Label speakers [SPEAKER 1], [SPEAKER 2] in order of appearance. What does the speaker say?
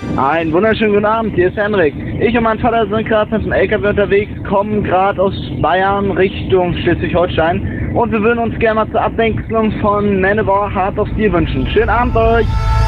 [SPEAKER 1] Einen wunderschönen guten Abend, hier ist Henrik. Ich und mein Vater sind gerade mit dem LKW unterwegs, kommen gerade aus Bayern Richtung Schleswig-Holstein und wir würden uns gerne mal zur Abwechslung von Manowar Heart of Steel wünschen. Schönen Abend euch!